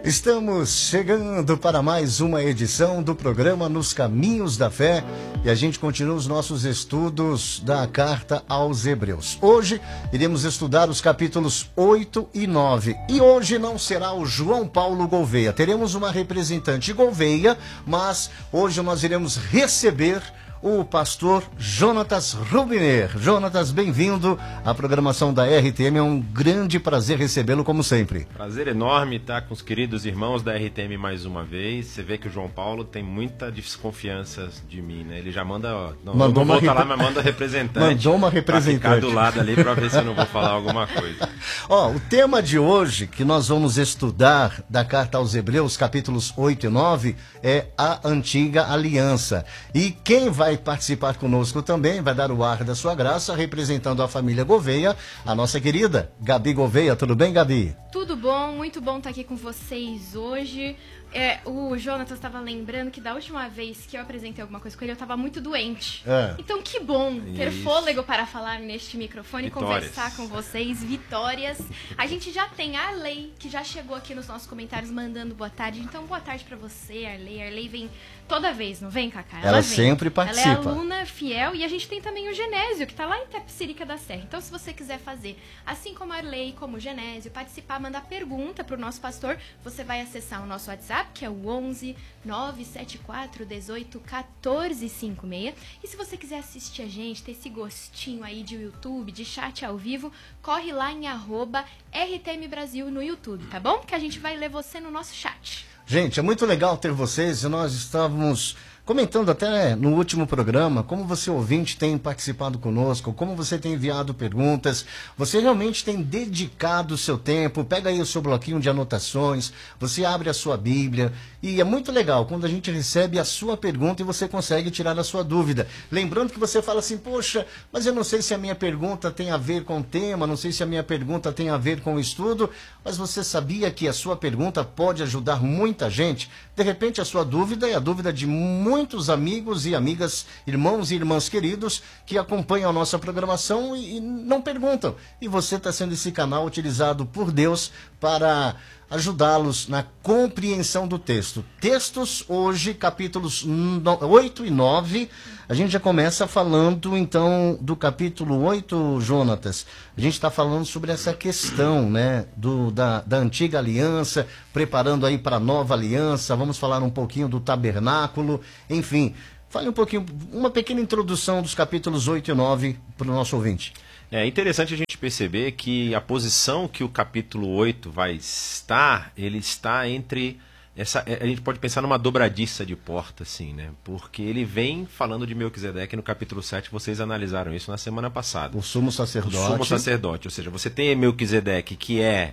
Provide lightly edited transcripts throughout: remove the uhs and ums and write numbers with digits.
Estamos chegando para mais uma edição do programa Nos Caminhos da Fé e a gente continua os nossos estudos da Carta aos Hebreus. Hoje iremos estudar os capítulos 8 e 9 e hoje não será o João Paulo Gouveia. Teremos uma representante Gouveia, mas hoje nós iremos receber o pastor Jonatas Rubiner. Jonatas, bem-vindo à programação da RTM, é um grande prazer recebê-lo como sempre. Prazer enorme estar com os queridos irmãos da RTM mais uma vez. Você vê que o João Paulo tem muita desconfiança de mim, né? Ele já manda, ó, não vou falar, mas manda representante. Mandou uma representante. Pra ficar do lado ali para ver se eu não vou falar alguma coisa. Ó, o tema de hoje que nós vamos estudar da Carta aos Hebreus, capítulos 8 e 9, é a Antiga Aliança. E quem vai participar conosco também, vai dar o ar da sua graça, representando a família Gouveia, a nossa querida Gabi Gouveia. Tudo bem, Gabi? Tudo bom, muito bom estar aqui com vocês hoje. O Jonatas estava lembrando que da última vez que eu apresentei alguma coisa com ele, eu estava muito doente. Então que bom ter fôlego para falar neste microfone e conversar com vocês. Vitórias. A gente já tem a Arley, que já chegou aqui nos nossos comentários mandando boa tarde. Então boa tarde para você, Arley. Arley vem toda vez, não vem, Cacá? Ela sempre participa. Ela é aluna fiel e a gente tem também o Genésio, que está lá em Itapecerica da Serra. Então se você quiser fazer, assim como a Arley, como o Genésio, participar, mandar pergunta para o nosso pastor, você vai acessar o nosso WhatsApp, que é o 11 974 18 14 56. E se você quiser assistir a gente, ter esse gostinho aí de YouTube, de chat ao vivo, corre lá em @RTM Brasil no YouTube, tá bom? Que a gente vai ler você no nosso chat. Gente, é muito legal ter vocês e nós estávamos comentando até no último programa como você, ouvinte, tem participado conosco, como você tem enviado perguntas, você realmente tem dedicado o seu tempo, pega aí o seu bloquinho de anotações, você abre a sua Bíblia e é muito legal quando a gente recebe a sua pergunta e você consegue tirar a sua dúvida. Lembrando que você fala assim, poxa, mas eu não sei se a minha pergunta tem a ver com o tema, não sei se a minha pergunta tem a ver com o estudo, mas você sabia que a sua pergunta pode ajudar muita gente? De repente a sua dúvida é a dúvida de muitos amigos e amigas, irmãos e irmãs queridos que acompanham a nossa programação e não perguntam. E você está sendo esse canal utilizado por Deus para ajudá-los na compreensão do texto. Textos hoje, capítulos 8 e 9. A gente já começa falando, então, do capítulo 8, Jonatas. A gente está falando sobre essa questão, né, da antiga aliança, preparando aí para a nova aliança. Vamos falar um pouquinho do tabernáculo, enfim. Fale um pouquinho, uma pequena introdução dos capítulos 8 e 9 para o nosso ouvinte. É interessante a gente perceber que a posição que o capítulo 8 vai estar, ele está entre... a gente pode pensar numa dobradiça de porta, assim, né? Porque ele vem falando de Melquisedeque no capítulo 7, vocês analisaram isso na semana passada. O sumo sacerdote. O sumo sacerdote, ou seja, você tem Melquisedeque, que é...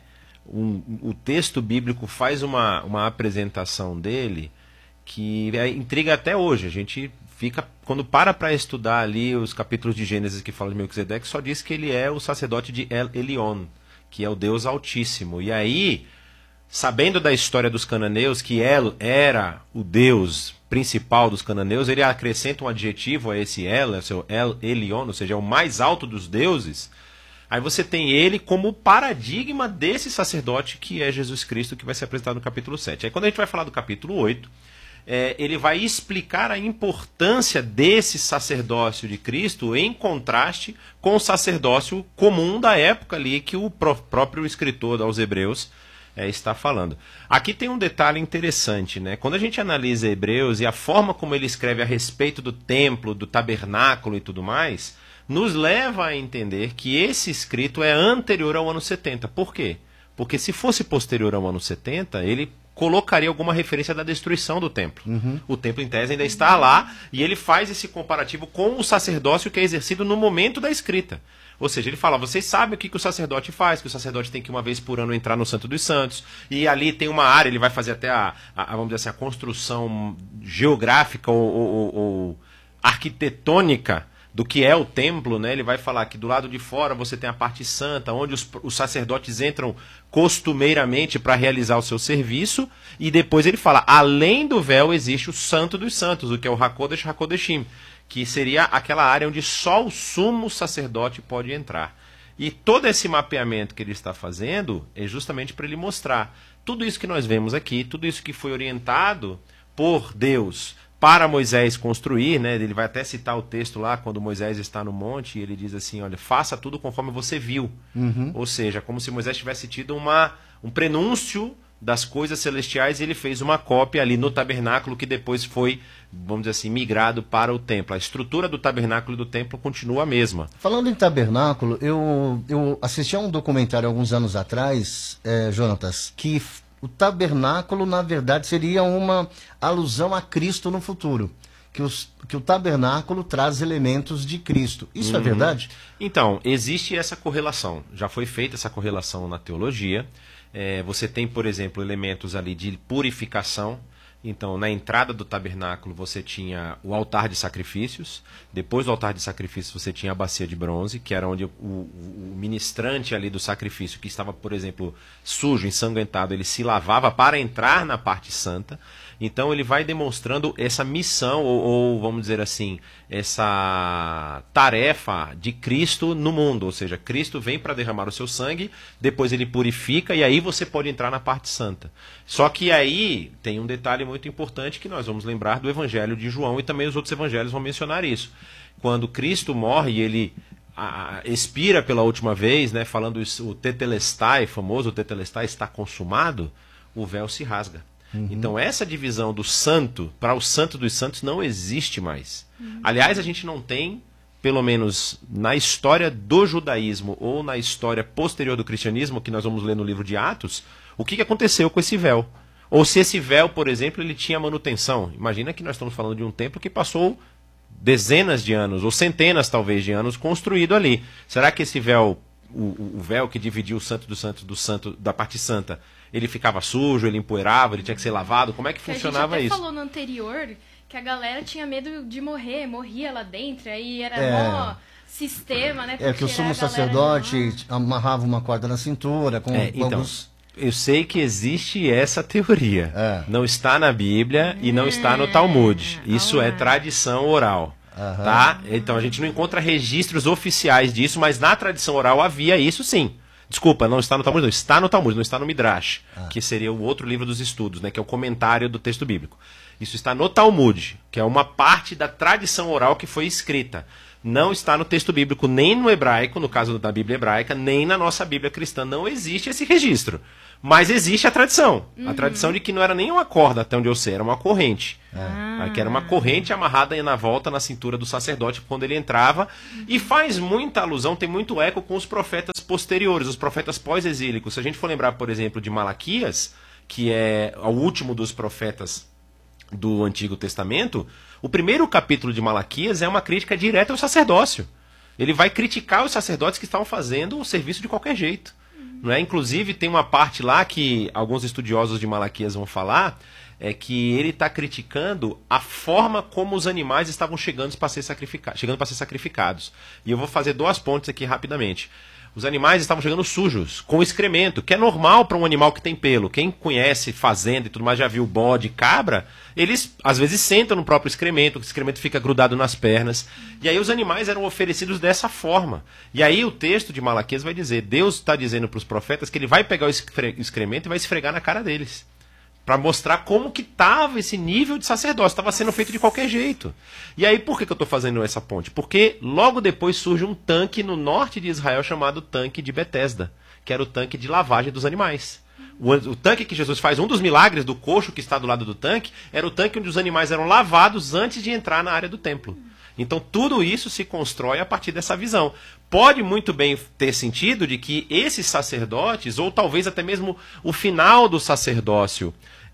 o texto bíblico faz uma apresentação dele que intriga até hoje. A gente fica, quando para estudar ali os capítulos de Gênesis que falam de Melquisedeque, só diz que ele é o sacerdote de El Elyon, que é o Deus Altíssimo. E aí, sabendo da história dos cananeus, que El era o Deus principal dos cananeus, ele acrescenta um adjetivo a esse El, seu El Elyon, ou seja, é o mais alto dos deuses. Aí você tem ele como paradigma desse sacerdote que é Jesus Cristo, que vai ser apresentado no capítulo 7. Aí quando a gente vai falar do capítulo 8, ele vai explicar a importância desse sacerdócio de Cristo em contraste com o sacerdócio comum da época ali que o próprio escritor aos Hebreus está falando. Aqui tem um detalhe interessante, né? Quando a gente analisa Hebreus e a forma como ele escreve a respeito do templo, do tabernáculo e tudo mais, nos leva a entender que esse escrito é anterior ao ano 70. Por quê? Porque se fosse posterior ao ano 70, ele colocaria alguma referência da destruição do templo. O templo, em tese, ainda está lá, e ele faz esse comparativo com o sacerdócio que é exercido no momento da escrita. Ou seja, ele fala, vocês sabem o que o sacerdote faz, que o sacerdote tem que uma vez por ano entrar no Santo dos Santos, e ali tem uma área, ele vai fazer até vamos dizer assim, a construção geográfica ou arquitetônica do que é o templo, né? Ele vai falar que do lado de fora você tem a parte santa, onde os sacerdotes entram costumeiramente para realizar o seu serviço, e depois ele fala, além do véu existe o Santo dos Santos, o que é o Hakodesh HaKodeshim, que seria aquela área onde só o sumo sacerdote pode entrar. E todo esse mapeamento que ele está fazendo é justamente para ele mostrar tudo isso que nós vemos aqui, tudo isso que foi orientado por Deus para Moisés construir, né? Ele vai até citar o texto lá, quando Moisés está no monte, e ele diz assim, olha, faça tudo conforme você viu. Ou seja, como se Moisés tivesse tido um prenúncio das coisas celestiais, e ele fez uma cópia ali no tabernáculo, que depois foi, vamos dizer assim, migrado para o templo. A estrutura do tabernáculo e do templo continua a mesma. Falando em tabernáculo, eu assisti a um documentário alguns anos atrás, Jonatas, que o tabernáculo, na verdade, seria uma alusão a Cristo no futuro. Que o tabernáculo traz elementos de Cristo. Isso é verdade? Então, existe essa correlação. Já foi feita essa correlação na teologia. Você tem, por exemplo, elementos ali de purificação. Então, na entrada do tabernáculo, você tinha o altar de sacrifícios. Depois do altar de sacrifícios, você tinha a bacia de bronze, que era onde o ministrante ali do sacrifício, que estava, por exemplo, sujo, ensanguentado, ele se lavava para entrar na parte santa. Então, ele vai demonstrando essa missão, ou vamos dizer assim, essa tarefa de Cristo no mundo. Ou seja, Cristo vem para derramar o seu sangue, depois ele purifica, e aí você pode entrar na parte santa. Só que aí tem um detalhe muito importante que nós vamos lembrar do Evangelho de João, e também os outros evangelhos vão mencionar isso. Quando Cristo morre e ele expira pela última vez, né, falando isso, o tetelestai, famoso, o tetelestai está consumado, o véu se rasga. Então essa divisão do santo para o santo dos santos não existe mais. Aliás, a gente não tem, pelo menos na história do judaísmo ou na história posterior do cristianismo, que nós vamos ler no livro de Atos, o que aconteceu com esse véu. Ou se esse véu, por exemplo, ele tinha manutenção. Imagina que nós estamos falando de um templo que passou dezenas de anos, ou centenas talvez de anos, construído ali. Será que esse véu, o véu que dividia o santo do santo da parte santa, ele ficava sujo, ele empoeirava, ele tinha que ser lavado? Como é que funcionava isso? A gente até falou no anterior que a galera tinha medo de morria lá dentro, aí era mó sistema, né? Que o sumo sacerdote amarrava uma corda na cintura com alguns... Eu sei que existe essa teoria. Não está na Bíblia e não está no Talmud. Isso é tradição oral. Tá? Então a gente não encontra registros oficiais disso, mas na tradição oral havia isso sim. Desculpa, não está no Talmud, não. Está no Talmud, não está no Midrash, que seria o outro livro dos estudos, né, que é o comentário do texto bíblico. Isso está no Talmud, que é uma parte da tradição oral que foi escrita. Não está no texto bíblico, nem no hebraico, no caso da Bíblia hebraica, nem na nossa Bíblia cristã. Não existe esse registro. Mas existe a tradição. A tradição de que não era nem uma corda, até onde eu sei, era uma corrente. Que era uma corrente amarrada na volta na cintura do sacerdote quando ele entrava. E faz muita alusão, tem muito eco com os profetas posteriores, os profetas pós-exílicos. Se a gente for lembrar, por exemplo, de Malaquias, que é o último dos profetas do Antigo Testamento, o primeiro capítulo de Malaquias é uma crítica direta ao sacerdócio. Ele vai criticar os sacerdotes que estavam fazendo o serviço de qualquer jeito. Não é? Inclusive, tem uma parte lá que alguns estudiosos de Malaquias vão falar, que ele está criticando a forma como os animais estavam chegando para ser sacrificados. E eu vou fazer 2 pontos aqui rapidamente. Os animais estavam chegando sujos, com excremento, que é normal para um animal que tem pelo. Quem conhece fazenda e tudo mais, já viu bode, cabra, eles às vezes sentam no próprio excremento, o excremento fica grudado nas pernas. E aí os animais eram oferecidos dessa forma. E aí o texto de Malaquias vai dizer, Deus está dizendo para os profetas que ele vai pegar o excremento e vai esfregar na cara deles. Para mostrar como que estava esse nível de sacerdócio, estava sendo feito de qualquer jeito. E aí por que eu estou fazendo essa ponte? Porque logo depois surge um tanque no norte de Israel chamado tanque de Betesda, que era o tanque de lavagem dos animais. O tanque que Jesus faz, um dos milagres do coxo que está do lado do tanque, era o tanque onde os animais eram lavados antes de entrar na área do templo. Então tudo isso se constrói a partir dessa visão. Pode muito bem ter sentido de que esses sacerdotes, ou talvez até mesmo o final do sacerdócio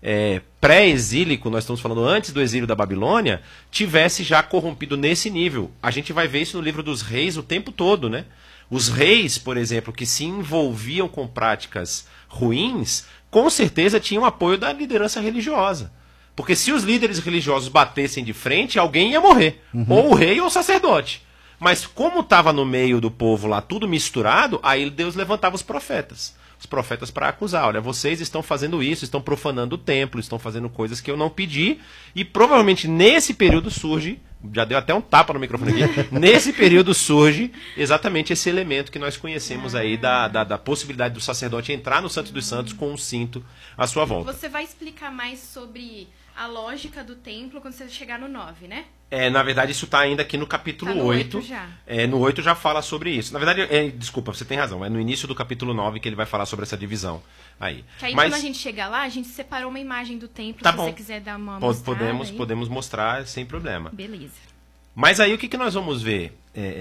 pré-exílico, nós estamos falando antes do exílio da Babilônia, tivesse já corrompido nesse nível. A gente vai ver isso no livro dos reis o tempo todo, né? Os reis, por exemplo, que se envolviam com práticas ruins, com certeza tinham apoio da liderança religiosa. Porque se os líderes religiosos batessem de frente, alguém ia morrer. Ou o rei ou o sacerdote. Mas como estava no meio do povo lá, tudo misturado, aí Deus levantava os profetas. Os profetas para acusar. Olha, vocês estão fazendo isso, estão profanando o templo, estão fazendo coisas que eu não pedi. E provavelmente nesse período surge já deu até um tapa no microfone aqui. Nesse período surge exatamente esse elemento que nós conhecemos aí da possibilidade do sacerdote entrar no Santo dos Santos com um cinto à sua volta. Você vai explicar mais sobre a lógica do templo quando você chegar no 9, né? Na verdade, isso está ainda aqui no capítulo 8. Já. No 8 já fala sobre isso. Na verdade, desculpa, você tem razão. É no início do capítulo 9 que ele vai falar sobre essa divisão. Aí. Que aí, quando a gente chegar lá, a gente separou uma imagem do templo, tá se bom. você quiser dar uma mostrada. Podemos mostrar sem problema. Beleza. Mas aí o que nós vamos ver,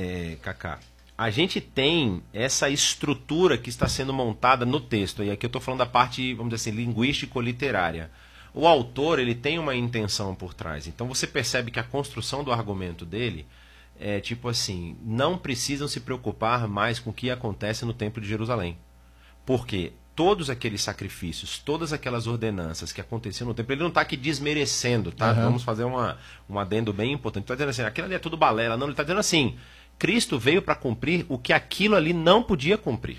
Cacá? A gente tem essa estrutura que está sendo montada no texto. E aqui eu estou falando da parte, vamos dizer assim, linguístico-literária. O autor, ele tem uma intenção por trás. Então você percebe que a construção do argumento dele é tipo assim, não precisam se preocupar mais com o que acontece no Templo de Jerusalém. Porque todos aqueles sacrifícios, todas aquelas ordenanças que aconteciam no templo, ele não está aqui desmerecendo, tá? Uhum. Vamos fazer um adendo bem importante. Ele está dizendo assim, aquilo ali é tudo balela. Não, ele está dizendo assim, Cristo veio para cumprir o que aquilo ali não podia cumprir.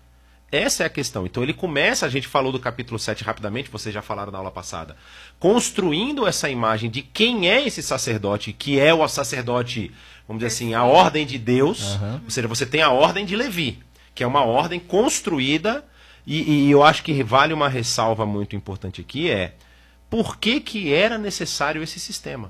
Essa é a questão. Então ele começa, a gente falou do capítulo 7 rapidamente, vocês já falaram na aula passada, construindo essa imagem de quem é esse sacerdote, que é o sacerdote, vamos dizer assim, a ordem de Deus, ou seja, você tem a ordem de Levi, que é uma ordem construída, e eu acho que vale uma ressalva muito importante aqui, por que era necessário esse sistema?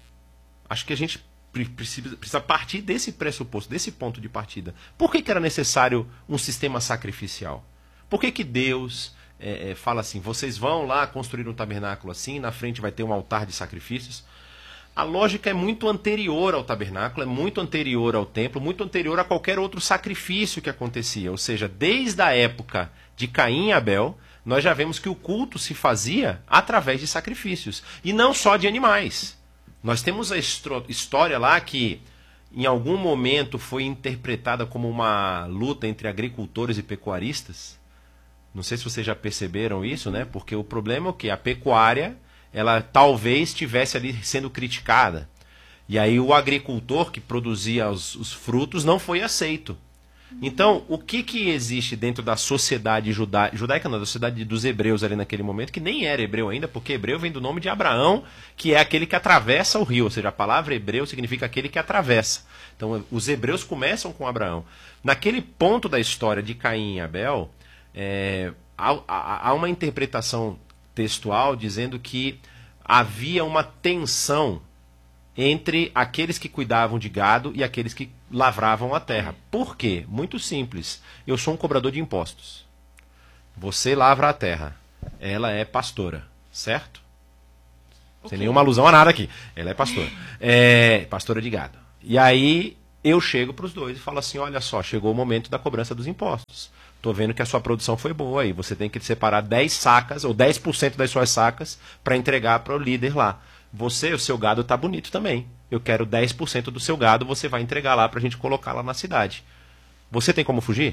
Acho que a gente precisa partir desse pressuposto, desse ponto de partida. Por que era necessário um sistema sacrificial? Por que Deus fala assim, vocês vão lá construir um tabernáculo assim, na frente vai ter um altar de sacrifícios? A lógica é muito anterior ao tabernáculo, é muito anterior ao templo, muito anterior a qualquer outro sacrifício que acontecia. Ou seja, desde a época de Caim e Abel, nós já vemos que o culto se fazia através de sacrifícios. E não só de animais. Nós temos a história lá que em algum momento foi interpretada como uma luta entre agricultores e pecuaristas. Não sei se vocês já perceberam isso, né? Porque o problema é o quê? A pecuária, ela talvez estivesse ali sendo criticada. E aí o agricultor que produzia os frutos não foi aceito. Então, o que existe dentro da sociedade judaica, não, da sociedade dos hebreus ali naquele momento, que nem era hebreu ainda, porque hebreu vem do nome de Abraão, que é aquele que atravessa o rio, ou seja, a palavra hebreu significa aquele que atravessa. Então, os hebreus começam com Abraão. Naquele ponto da história de Caim e Abel, há uma interpretação textual dizendo que havia uma tensão entre aqueles que cuidavam de gado e aqueles que lavravam a terra. Por quê? Muito simples. Eu sou um cobrador de impostos. Você lavra a terra. Ela é pastora, certo? Sem nenhuma alusão a nada aqui. Ela é pastora. Pastora de gado. E aí eu chego para os dois e falo assim, olha só, chegou o momento da cobrança dos impostos. Estou vendo que a sua produção foi boa aí. Você tem que separar 10 sacas ou 10% das suas sacas para entregar para o líder lá. O seu gado está bonito também. Eu quero 10% do seu gado, você vai entregar lá para a gente colocar lá na cidade. Você tem como fugir?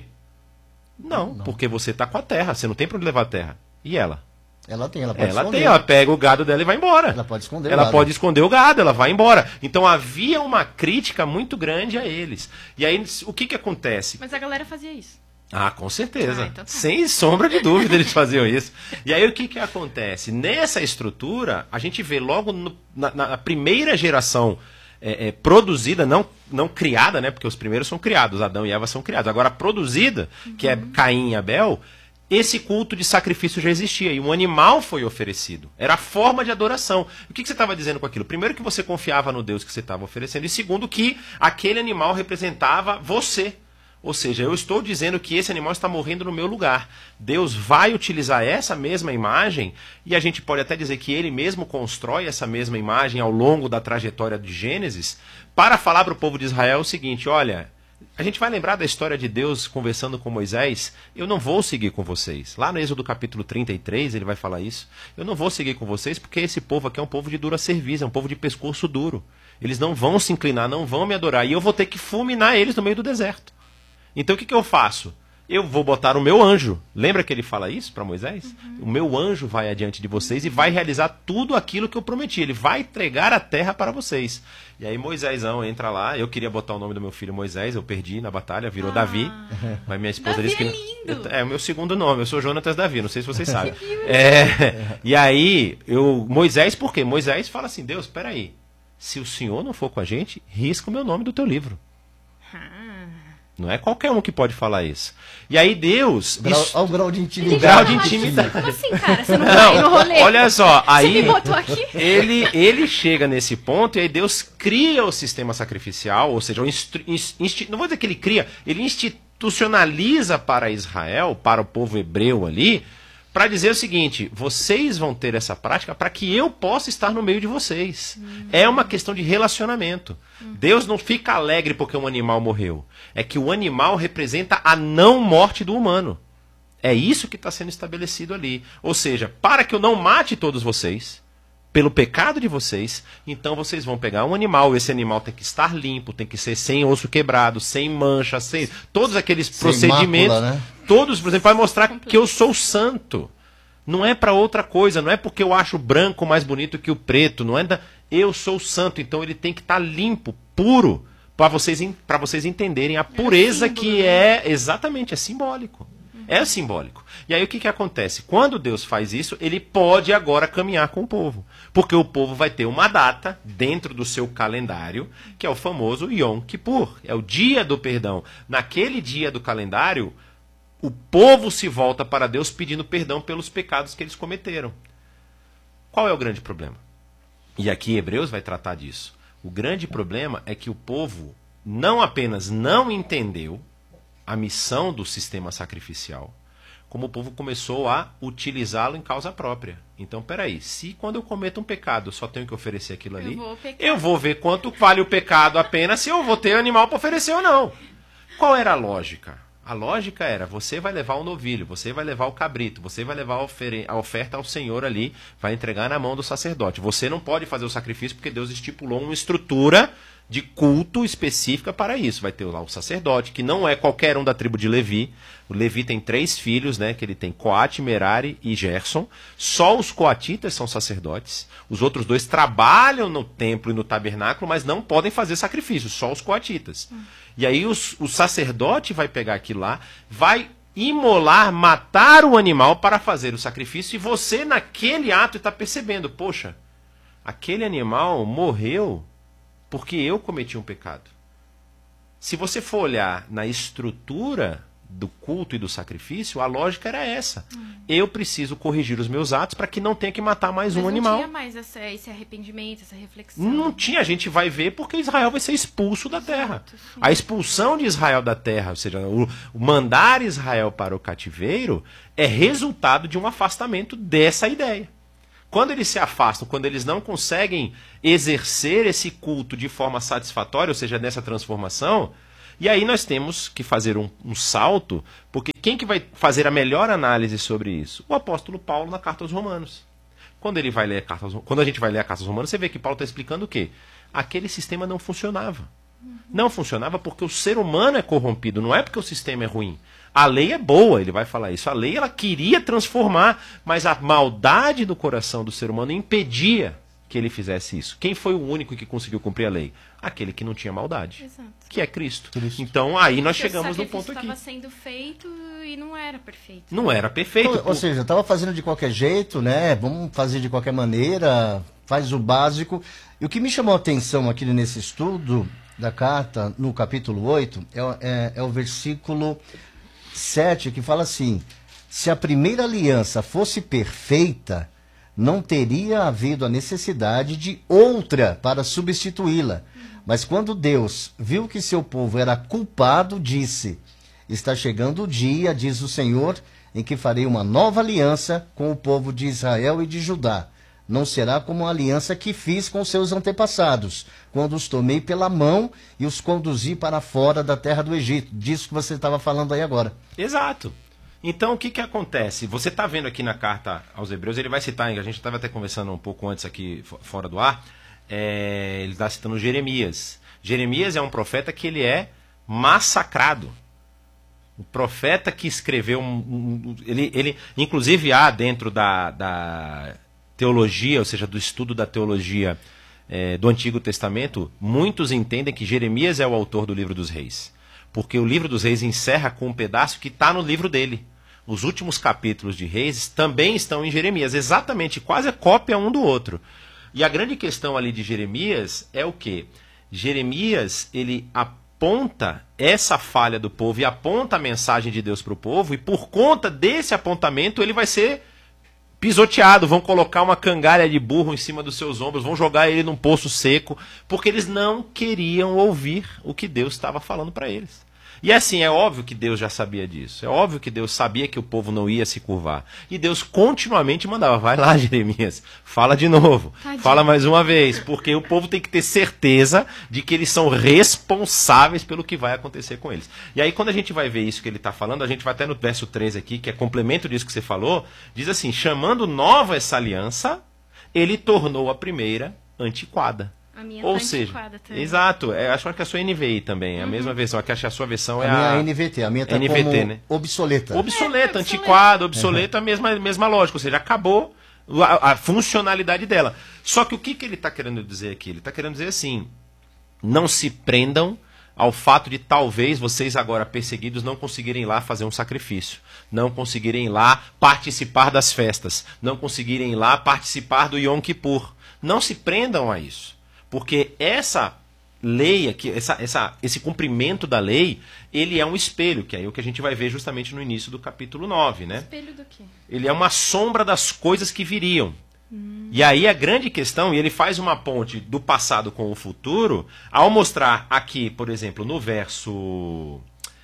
Não, porque você está com a terra, você não tem para onde levar a terra. E ela? Ela pode esconder. Ela pega o gado dela e vai embora. Ela pode esconder Ela pode esconder o gado, ela vai embora. Então havia uma crítica muito grande a eles. E aí o que acontece? Mas a galera fazia isso. Ah, com certeza. Então tá. Sem sombra de dúvida eles faziam isso. E aí o que acontece? Nessa estrutura, a gente vê logo na primeira geração produzida, não criada, né? Porque os primeiros são criados, Adão e Eva são criados. Agora, produzida, que é Caim e Abel, esse culto de sacrifício já existia. E um animal foi oferecido. Era a forma de adoração. O que você estava dizendo com aquilo? Primeiro, que você confiava no Deus que você estava oferecendo. E segundo, que aquele animal representava você. Ou seja, eu estou dizendo que esse animal está morrendo no meu lugar. Deus vai utilizar essa mesma imagem, e a gente pode até dizer que ele mesmo constrói essa mesma imagem ao longo da trajetória de Gênesis, para falar para o povo de Israel o seguinte, olha, a gente vai lembrar da história de Deus conversando com Moisés, eu não vou seguir com vocês. Lá no Êxodo capítulo 33 ele vai falar isso. Eu não vou seguir com vocês porque esse povo aqui é um povo de dura cerviz, é um povo de pescoço duro. Eles não vão se inclinar, não vão me adorar, e eu vou ter que fulminar eles no meio do deserto. Então o que eu faço? Eu vou botar o meu anjo. Lembra que ele fala isso para Moisés? O meu anjo vai adiante de vocês e vai realizar tudo aquilo que eu prometi. Ele vai entregar a terra para vocês. E aí Moisésão entra lá. Eu queria botar o nome do meu filho Moisés. Eu perdi na batalha, virou Davi. Mas minha esposa Davi disse que... é lindo. É o meu segundo nome. Eu sou Jonatas Davi. Não sei se vocês sabem. E aí, Moisés, por quê? Moisés fala assim, Deus, espera aí. se o Senhor não for com a gente, risca o meu nome do teu livro. Ah. Não é qualquer um que pode falar isso. E aí Deus... Olha o grau de intimidade. Grau de intimidade. Como assim, cara? Você não vai no rolê? Olha só, aí Você me botou aqui? ele chega nesse ponto e aí Deus cria o sistema sacrificial, ou seja, não vou dizer que ele cria, ele institucionaliza para Israel, para o povo hebreu ali, para dizer o seguinte: vocês vão ter essa prática para que eu possa estar no meio de vocês. É uma questão de relacionamento. Deus não fica alegre porque um animal morreu. É que o animal representa a não morte do humano. É isso que está sendo estabelecido ali. Ou seja, para que eu não mate todos vocês, pelo pecado de vocês, então vocês vão pegar um animal. Esse animal tem que estar limpo, tem que ser sem osso quebrado, sem mancha, sem todos aqueles procedimentos. Mácula, né? Todos, por exemplo, vai mostrar que eu sou santo. Não é para outra coisa, não é porque eu acho o branco mais bonito que o preto, não é eu sou santo, então ele tem que estar limpo, puro, para vocês entenderem a pureza símbolo, que é, exatamente, é simbólico. É simbólico. E aí o que acontece? Quando Deus faz isso, ele pode agora caminhar com o povo. Porque o povo vai ter uma data dentro do seu calendário, que é o famoso Yom Kippur. É o dia do perdão. Naquele dia do calendário, o povo se volta para Deus pedindo perdão pelos pecados que eles cometeram. Qual é o grande problema? E aqui Hebreus vai tratar disso. O grande problema é que o povo não apenas não entendeu a missão do sistema sacrificial, como o povo começou a utilizá-lo em causa própria. Então, peraí, se quando eu cometo um pecado eu só tenho que oferecer aquilo ali, eu vou ver quanto vale o pecado apenas se eu vou ter animal para oferecer ou não. Qual era a lógica? A lógica era, você vai levar o novilho, você vai levar o cabrito, você vai levar a oferta ao Senhor ali, vai entregar na mão do sacerdote. Você não pode fazer o sacrifício porque Deus estipulou uma estrutura de culto específica para isso. Vai ter lá o sacerdote, que não é qualquer um da tribo de Levi. O Levi tem 3 filhos, né? Que ele tem Coate, Merari e Gerson. Só os coatitas são sacerdotes. Os outros 2 trabalham no templo e no tabernáculo, mas não podem fazer sacrifício, só os coatitas. E aí o sacerdote vai pegar aquilo lá, vai imolar, matar o animal para fazer o sacrifício, e você naquele ato está percebendo, poxa, aquele animal morreu porque eu cometi um pecado. Se você for olhar na estrutura do culto e do sacrifício, a lógica era essa. Eu preciso corrigir os meus atos para que não tenha que matar mais um animal. Não tinha mais esse arrependimento, essa reflexão. Não tinha, a gente vai ver porque Israel vai ser expulso da terra. Sim. A expulsão de Israel da terra, ou seja, o mandar Israel para o cativeiro, é resultado de um afastamento dessa ideia. Quando eles se afastam, quando eles não conseguem exercer esse culto de forma satisfatória, ou seja, nessa transformação, e aí nós temos que fazer um salto, porque quem que vai fazer a melhor análise sobre isso? O apóstolo Paulo na Carta aos Romanos. Quando a gente vai ler a Carta aos Romanos, você vê que Paulo está explicando o quê? Aquele sistema não funcionava. Não funcionava porque o ser humano é corrompido, não é porque o sistema é ruim. A lei é boa, ele vai falar isso. A lei ela queria transformar, mas a maldade do coração do ser humano impedia que ele fizesse isso. Quem foi o único que conseguiu cumprir a lei? Aquele que não tinha maldade, Exato. que é Cristo. Então aí nós Porque chegamos no ponto aqui. estava sendo feito e não era perfeito. Não era perfeito. Então, ou seja, estava fazendo de qualquer jeito, né? Vamos fazer de qualquer maneira, faz o básico. E o que me chamou a atenção aqui nesse estudo da carta, no capítulo 8, é o versículo 7, que fala assim: se a primeira aliança fosse perfeita, não teria havido a necessidade de outra para substituí-la. Mas quando Deus viu que seu povo era culpado, disse: está chegando o dia, diz o Senhor, em que farei uma nova aliança com o povo de Israel e de Judá. Não será como a aliança que fiz com seus antepassados, quando os tomei pela mão e os conduzi para fora da terra do Egito. Disso que você estava falando aí agora. Exato. Então, o que acontece? Você está vendo aqui na carta aos Hebreus, ele vai citar, a gente estava até conversando um pouco antes aqui, fora do ar, ele está citando Jeremias. Jeremias é um profeta que ele é massacrado. O profeta que escreveu, ele inclusive há dentro da teologia, ou seja, do estudo da teologia do Antigo Testamento, muitos entendem que Jeremias é o autor do livro dos Reis. Porque o livro dos Reis encerra com um pedaço que está no livro dele. Os últimos capítulos de Reis também estão em Jeremias, exatamente, quase a cópia um do outro. E a grande questão ali de Jeremias é o quê? Jeremias, ele aponta essa falha do povo e aponta a mensagem de Deus para o povo, e por conta desse apontamento ele vai ser pisoteado, vão colocar uma cangalha de burro em cima dos seus ombros, vão jogar ele num poço seco, porque eles não queriam ouvir o que Deus estava falando para eles. E assim, é óbvio que Deus já sabia disso, é óbvio que Deus sabia que o povo não ia se curvar, e Deus continuamente mandava, vai lá, Jeremias, fala de novo, Tadinho. fala mais uma vez, porque o povo tem que ter certeza de que eles são responsáveis pelo que vai acontecer com eles. E aí quando a gente vai ver isso que ele está falando, a gente vai até no verso 13 aqui, que é complemento disso que você falou, diz assim, chamando nova essa aliança, ele tornou a primeira antiquada. A minha Ou tá seja, antiquada também. exato, acho que a sua NVI também, é a mesma versão, aqui acho que a sua versão é A minha NVT, a minha tá NVT, como né? obsoleta. Obsoleta, antiquada, obsoleta, a mesma lógica, ou seja, acabou a funcionalidade dela. Só que o que ele está querendo dizer aqui? Ele está querendo dizer assim, não se prendam ao fato de talvez vocês agora perseguidos não conseguirem ir lá fazer um sacrifício, não conseguirem ir lá participar das festas, não conseguirem ir lá participar do Yom Kippur. Não se prendam a isso. Porque essa lei aqui, esse cumprimento da lei, ele é um espelho, que é o que a gente vai ver justamente no início do capítulo 9, né? Espelho do quê? Ele é uma sombra das coisas que viriam. E aí a grande questão, e ele faz uma ponte do passado com o futuro, ao mostrar aqui, por exemplo, no verso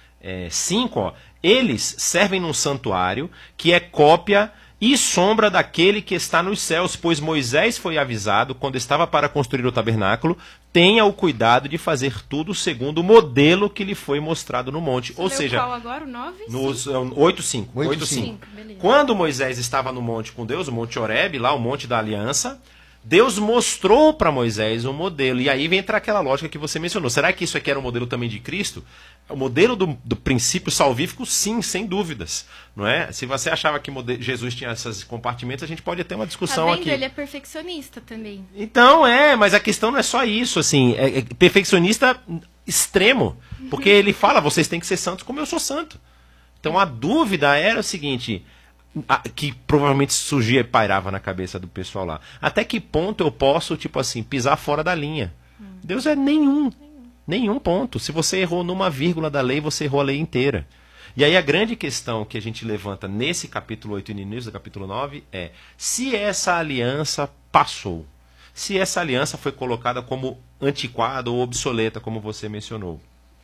5, ó, eles servem num santuário que é cópia e sombra daquele que está nos céus, pois Moisés foi avisado, quando estava para construir o tabernáculo, tenha o cuidado de fazer tudo segundo o modelo que lhe foi mostrado no monte. Ou seja, qual agora? O 9? no 8.5. 8.5. Beleza. Quando Moisés estava no monte com Deus, o Monte Horebe, lá o Monte da Aliança, Deus mostrou para Moisés um modelo. E aí vem entrar aquela lógica que você mencionou. Será que isso aqui era um modelo também de Cristo? O modelo do princípio salvífico, sim, sem dúvidas. Não é? Se você achava que Jesus tinha esses compartimentos, a gente pode ter uma discussão Tá vendo? aqui. Ele é perfeccionista também. Então, mas a questão não é só isso, assim, é perfeccionista extremo, porque ele fala, vocês têm que ser santos como eu sou santo. Então a dúvida era o seguinte, que provavelmente surgia e pairava na cabeça do pessoal lá, até que ponto eu posso, tipo assim, pisar fora da linha? Deus é nenhum ponto. Se você errou numa vírgula da lei, você errou a lei inteira. E aí a grande questão que a gente levanta nesse capítulo 8 e no início do capítulo 9 é, se essa aliança passou, se essa aliança foi colocada como antiquada ou obsoleta, como você mencionou,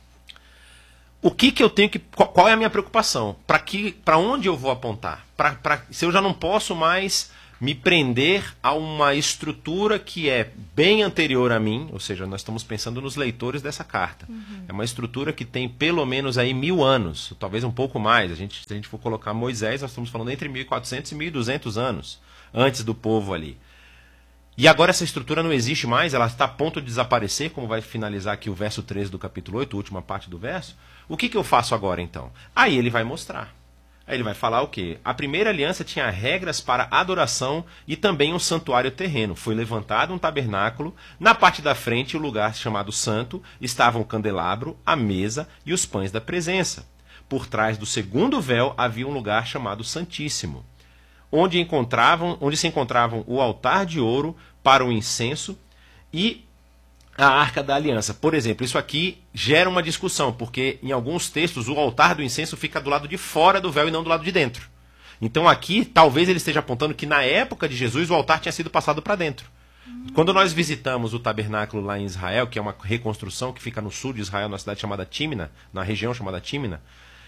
o que eu tenho que... Qual é a minha preocupação? Para onde eu vou apontar? Se eu já não posso mais me prender a uma estrutura que é bem anterior a mim, ou seja, nós estamos pensando nos leitores dessa carta. É uma estrutura que tem pelo menos aí 1000 anos, talvez um pouco mais. Se a gente for colocar Moisés, nós estamos falando entre 1400 e 1200 anos, antes do povo ali. E agora essa estrutura não existe mais, ela está a ponto de desaparecer, como vai finalizar aqui o verso 13 do capítulo 8, a última parte do verso. O que eu faço agora então? Aí ele vai mostrar. Aí ele vai falar o quê? A primeira aliança tinha regras para adoração e também um santuário terreno. Foi levantado um tabernáculo. Na parte da frente, o lugar chamado Santo, estavam o candelabro, a mesa e os pães da presença. Por trás do segundo véu havia um lugar chamado Santíssimo, onde se encontravam o altar de ouro para o incenso e a Arca da Aliança. Por exemplo, isso aqui gera uma discussão, porque em alguns textos o altar do incenso fica do lado de fora do véu e não do lado de dentro. Então aqui, talvez ele esteja apontando que na época de Jesus o altar tinha sido passado para dentro. Quando nós visitamos o tabernáculo lá em Israel, que é uma reconstrução que fica no sul de Israel, na cidade chamada Tímina, na região chamada Tímina,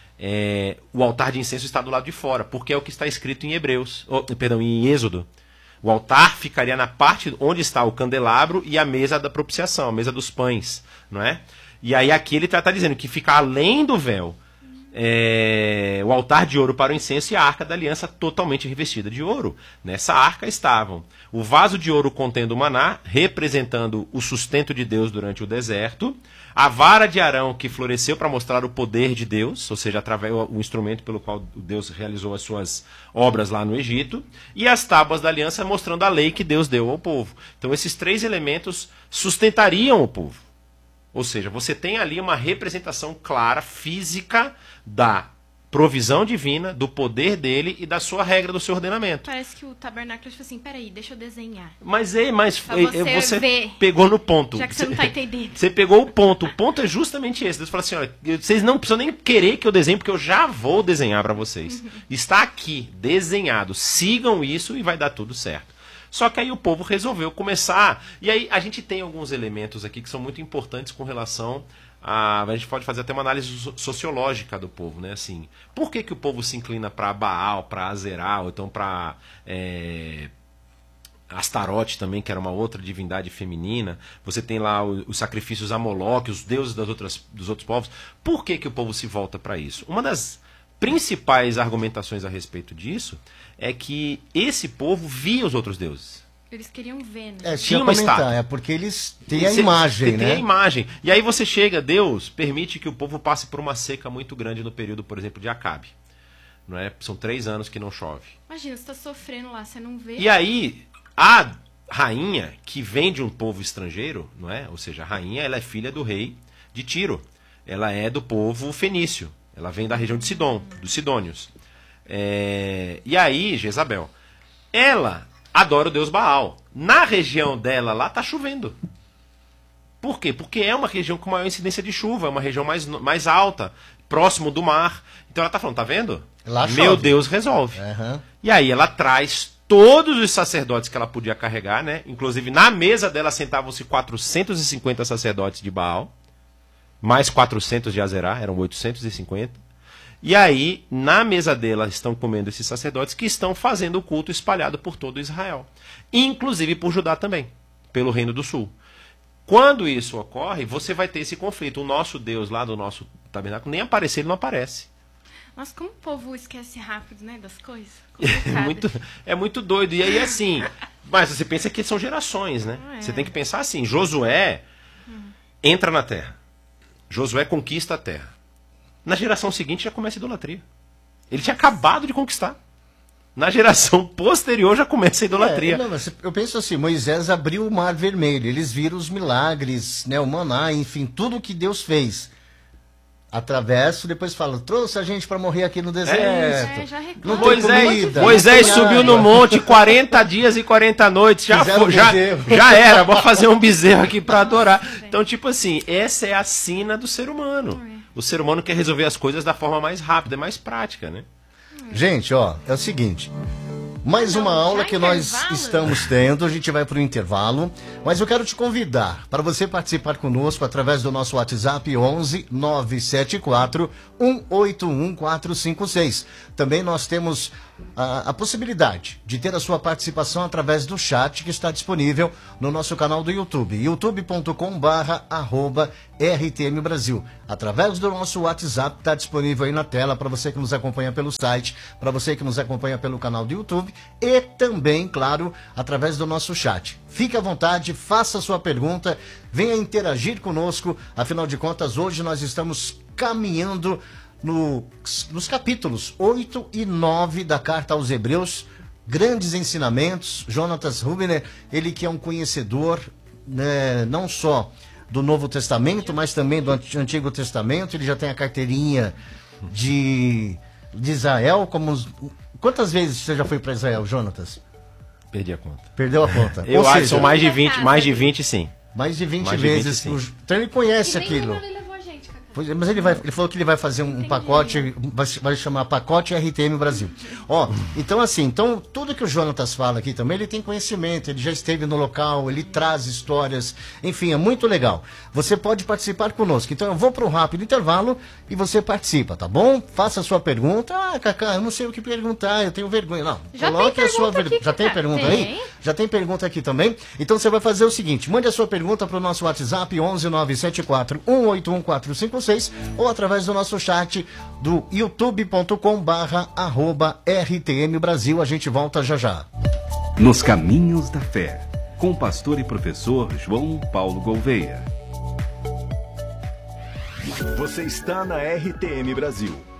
o altar de incenso está do lado de fora, porque é o que está escrito em em Êxodo. O altar ficaria na parte onde está o candelabro e a mesa da propiciação, a mesa dos pães, não é? E aí aqui ele está dizendo que fica além do véu o altar de ouro para o incenso e a arca da aliança totalmente revestida de ouro. Nessa arca estavam o vaso de ouro contendo o maná, representando o sustento de Deus durante o deserto, a vara de Arão que floresceu para mostrar o poder de Deus, ou seja, através do instrumento pelo qual Deus realizou as suas obras lá no Egito, e as tábuas da aliança mostrando a lei que Deus deu ao povo. Então esses três elementos sustentariam o povo. Ou seja, você tem ali uma representação clara, física, da provisão divina, do poder dele e da sua regra, do seu ordenamento. Parece que o tabernáculo falou assim, peraí, deixa eu desenhar. Mas você ver, pegou no ponto. Já que você não tá entendendo. Você pegou o ponto. O ponto é justamente esse. Deus fala assim, olha, vocês não precisam nem querer que eu desenhe, porque eu já vou desenhar para vocês. Está aqui, desenhado. Sigam isso e vai dar tudo certo. Só que aí o povo resolveu começar. E aí a gente tem alguns elementos aqui que são muito importantes com relação a gente pode fazer até uma análise sociológica do povo, né? Assim, por que o povo se inclina para Baal, para Azerá, ou então para Astarote também, que era uma outra divindade feminina? Você tem lá os sacrifícios a Moloque, os deuses dos outros povos. Por que o povo se volta para isso? Uma das principais argumentações a respeito disso é que esse povo via os outros deuses. Eles queriam ver, né? Tinha uma estátua. Porque eles têm a imagem, né? Tem a imagem. E aí você chega, Deus permite que o povo passe por uma seca muito grande no período, por exemplo, de Acabe. Não é? São 3 anos que não chove. Imagina, você está sofrendo lá, você não vê. E aí, a rainha, que vem de um povo estrangeiro, não é? Ou seja, a rainha, ela é filha do rei de Tiro. Ela é do povo fenício. Ela vem da região de Sidom, dos Sidônios. E aí, Jezabel, ela adora o deus Baal. Na região dela lá tá chovendo. Por quê? Porque é uma região com maior incidência de chuva, é uma região mais alta, próximo do mar. Então ela tá falando, tá vendo? Lá Meu chove. Deus resolve. Uhum. E aí ela traz todos os sacerdotes que ela podia carregar, né? Inclusive na mesa dela sentavam-se 450 sacerdotes de Baal, mais 400 de Azerá, eram 850. E aí, na mesa dela, estão comendo esses sacerdotes que estão fazendo o culto espalhado por todo Israel. Inclusive por Judá também, pelo Reino do Sul. Quando isso ocorre, você vai ter esse conflito. O nosso Deus lá do nosso tabernáculo, nem aparecer, ele não aparece. Nossa, como o povo esquece rápido, né, das coisas. É muito doido. E aí, assim, mas você pensa que são gerações, né? Você tem que pensar assim, Josué entra na terra. Josué conquista a terra. Na geração seguinte já começa a idolatria. Ele tinha acabado de conquistar. Na geração posterior já começa a idolatria. Eu penso assim, Moisés abriu o Mar Vermelho, eles viram os milagres, né, o maná, enfim, tudo que Deus fez. Atravessa, depois fala, trouxe a gente para morrer aqui no deserto. Já não tem comida, Moisés subiu no monte 40 dias e 40 noites. Já era, vou fazer um bezerro aqui para adorar. Então, tipo assim, essa é a sina do ser humano. O ser humano quer resolver as coisas da forma mais rápida, mais prática, né? Gente, ó, é o seguinte. Mais uma aula que nós estamos tendo, a gente vai para o intervalo, mas eu quero te convidar para você participar conosco através do nosso WhatsApp 11 974 181 456. Também nós temos a possibilidade de ter a sua participação através do chat que está disponível no nosso canal do YouTube, youtube.com/RTM Brasil. Através do nosso WhatsApp está disponível aí na tela para você que nos acompanha pelo site, para você que nos acompanha pelo canal do YouTube e também, claro, através do nosso chat. Fique à vontade, faça a sua pergunta, venha interagir conosco, afinal de contas hoje nós estamos caminhando nos capítulos 8 e 9 da Carta aos Hebreus, grandes ensinamentos. Jonatas Rubner, ele que é um conhecedor, né, não só do Novo Testamento, mas também do Antigo Testamento. Ele já tem a carteirinha de Israel. Quantas vezes você já foi para Israel, Jonatas? Perdi a conta. Perdeu a conta? Eu acho que são mais de 20 sim. Mais de 20 vezes. Então ele conhece aquilo. Mas ele falou que ele vai fazer um pacote, vai chamar pacote RTM Brasil. Ó, então assim, tudo que o Jonatas fala aqui também, ele tem conhecimento, ele já esteve no local, ele traz histórias, enfim, é muito legal. Você pode participar conosco. Então eu vou para um rápido intervalo e você participa, tá bom? Faça a sua pergunta. Ah, Cacá, eu não sei o que perguntar, eu tenho vergonha. Não, coloque a sua pergunta. Já tem pergunta aí? Já tem pergunta aqui também? Então você vai fazer o seguinte, mande a sua pergunta para o nosso WhatsApp 11 974 181 456 ou através do nosso chat do youtube.com/RTM Brasil. A gente volta já já. Nos Caminhos da Fé, com o pastor e professor João Paulo Gouveia. Você está na RTM Brasil.